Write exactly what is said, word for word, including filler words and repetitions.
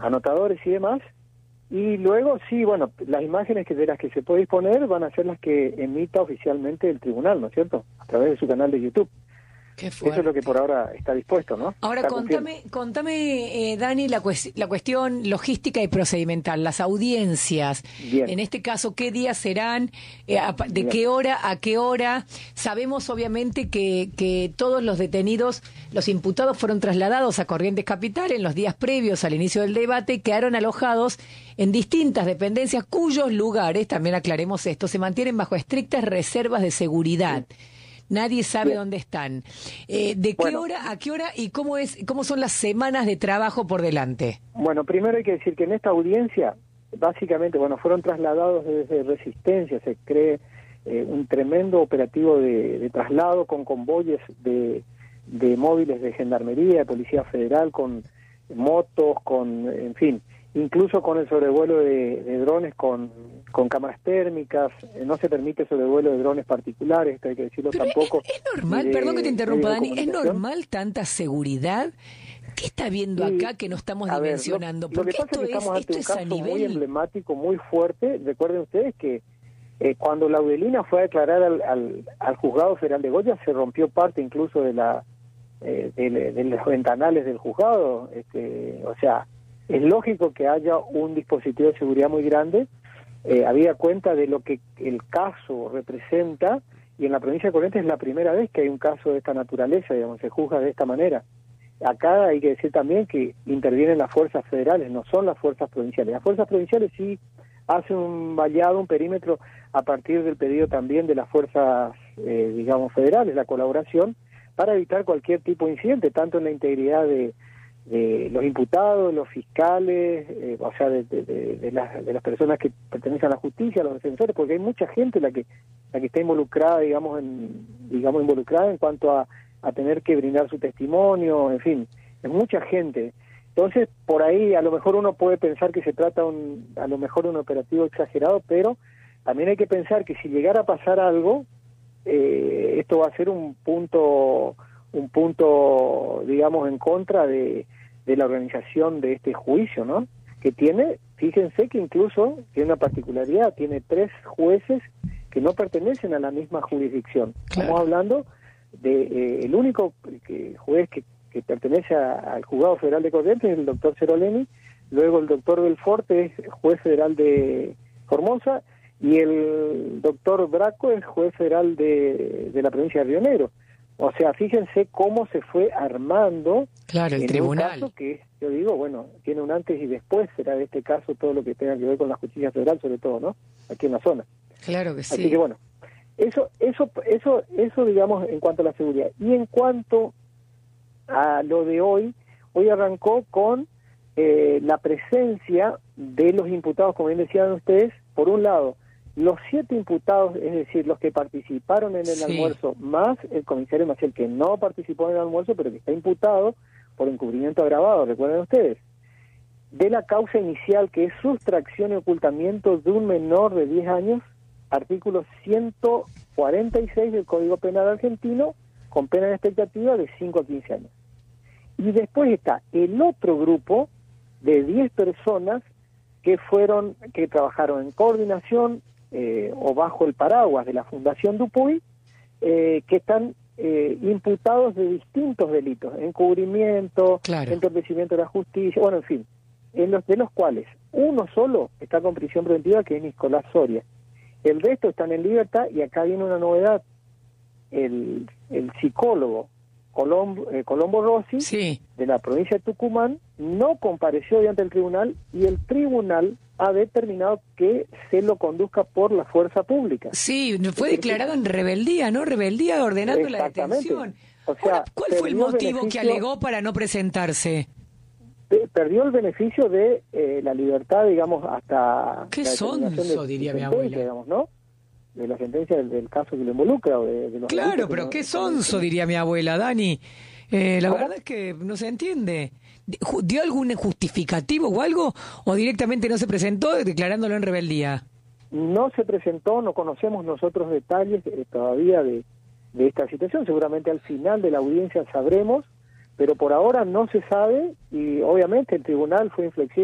anotadores y demás, y luego sí, bueno, las imágenes que de las que se puede disponer van a ser las que emita oficialmente el tribunal, ¿no es cierto?, a través de su canal de YouTube. Qué Eso es lo que por ahora está dispuesto, ¿no? Ahora, Está contame, contame eh, Dani, la, cues- la cuestión logística y procedimental, las audiencias. Bien. En este caso, ¿qué días serán? Eh, a pa- ¿De Bien. qué hora a qué hora? Sabemos, obviamente, que, que todos los detenidos, los imputados, fueron trasladados a Corrientes Capital en los días previos al inicio del debate y quedaron alojados en distintas dependencias cuyos lugares, también aclaremos esto, se mantienen bajo estrictas reservas de seguridad. Sí. Nadie sabe Bien. dónde están. Eh, ¿De qué bueno, hora a qué hora y cómo es cómo son las semanas de trabajo por delante? Bueno, primero hay que decir que en esta audiencia, básicamente, bueno, fueron trasladados desde Resistencia, se cree eh, un tremendo operativo de, de traslado con convoyes de, de móviles de Gendarmería, de Policía Federal, con motos, con, en fin, incluso con el sobrevuelo de, de drones con, con cámaras térmicas. No se permite sobrevuelo de drones particulares, esto hay que decirlo. Pero tampoco. Es, es normal, de, perdón que te interrumpa, Dani, ¿es normal tanta seguridad? ¿Qué está viendo sí, acá que no estamos dimensionando? Ver, lo, lo que pasa es que estamos ante un caso nivel... muy emblemático, muy fuerte. Recuerden ustedes que eh, cuando Laudelina fue a declarar al, al, al juzgado federal de Goya, se rompió parte incluso de la eh, de, de los ventanales del juzgado. Este, o sea, es lógico que haya un dispositivo de seguridad muy grande, eh, habida cuenta de lo que el caso representa, y en la provincia de Corrientes es la primera vez que hay un caso de esta naturaleza, digamos, se juzga de esta manera. Acá hay que decir también que intervienen las fuerzas federales, no son las fuerzas provinciales. Las fuerzas provinciales sí hacen un vallado, un perímetro, a partir del pedido también de las fuerzas, eh, digamos, federales, la colaboración, para evitar cualquier tipo de incidente, tanto en la integridad de de los imputados, los fiscales, eh, o sea, de, de, de, de, las, de las personas que pertenecen a la justicia, los defensores, porque hay mucha gente la que la que está involucrada, digamos, en digamos involucrada en cuanto a, a tener que brindar su testimonio, en fin, es mucha gente. Entonces, por ahí a lo mejor uno puede pensar que se trata un, a lo mejor un operativo exagerado, pero también hay que pensar que si llegara a pasar algo, eh, esto va a ser un punto un punto, digamos, en contra de, de la organización de este juicio, ¿no? Que tiene, fíjense que incluso tiene una particularidad, tiene tres jueces que no pertenecen a la misma jurisdicción. Claro. Estamos hablando de eh, el único que, juez que, que pertenece a, al Juzgado Federal de Corrientes es el doctor Ceroleni, luego el doctor Belforte es juez federal de Formosa, y el doctor Braco es juez federal de, de la provincia de Río Negro. O sea, fíjense cómo se fue armando claro, el en tribunal. Un caso que, yo digo, bueno, tiene un antes y después, será de este caso todo lo que tenga que ver con la justicia federal, sobre todo, ¿no? Aquí en la zona. Claro que sí. Así que bueno, eso, eso, eso, eso, digamos, en cuanto a la seguridad. Y en cuanto a lo de hoy, hoy arrancó con eh, la presencia de los imputados, como bien decían ustedes, por un lado, los siete imputados, es decir, los que participaron en el sí. almuerzo, más el comisario Maciel, que no participó en el almuerzo, pero que está imputado por encubrimiento agravado, recuerden ustedes, de la causa inicial, que es sustracción y ocultamiento de un menor de diez años, artículo ciento cuarenta y seis del Código Penal argentino, con pena de expectativa de cinco a quince años. Y después está el otro grupo de diez personas que fueron, que trabajaron en coordinación, Eh, o bajo el paraguas de la Fundación Dupuy, eh, que están eh, imputados de distintos delitos, encubrimiento, claro. entorpecimiento de la justicia, bueno, en fin, en los de los cuales uno solo está con prisión preventiva, que es Nicolás Soria. El resto están en libertad, y acá viene una novedad. El, el psicólogo Colombo, eh, Colombo Rossi, sí. de la provincia de Tucumán, no compareció ante el tribunal, y el tribunal ha determinado que se lo conduzca por la fuerza pública. Sí, fue declarado en rebeldía, ¿no? Rebeldía ordenando la detención. O sea, Ahora, ¿cuál fue el motivo que alegó para no presentarse? Perdió el beneficio de eh, la libertad, digamos, hasta... ¿Qué sonso, de, diría de mi abuela? Digamos, ¿no? De la sentencia del, del caso que lo involucra. O de, de los claro, pero no, qué sonso, diría mi abuela, Dani. Eh, la ¿Cómo? verdad es que no se entiende. ¿Dio algún justificativo o algo? ¿O directamente no se presentó declarándolo en rebeldía? No se presentó, no conocemos nosotros detalles eh, todavía de, de esta situación. Seguramente al final de la audiencia sabremos, pero por ahora no se sabe, y obviamente el tribunal fue inflexible.